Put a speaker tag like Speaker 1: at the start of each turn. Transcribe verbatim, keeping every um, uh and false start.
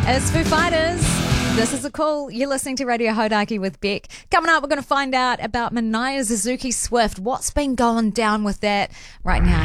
Speaker 1: It's Foo Fighters. This is a call. You're listening to Radio Hodaki with Beck. Coming up, we're going to find out about Manaia Suzuki Swift. What's been going down with that right now?